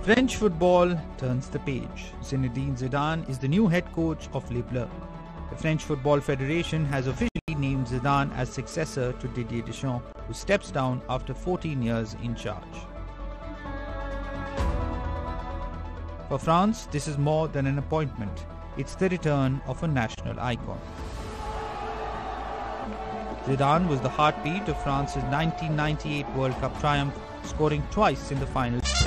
French football turns the page. Zinedine Zidane is the new head coach of Les Bleus. The French Football Federation has officially named Zidane as successor to Didier Deschamps, who steps down after 14 years in charge. For France, this is more than an appointment. It's the return of a national icon. Zidane was the heartbeat of France's 1998 World Cup triumph, scoring twice in the final.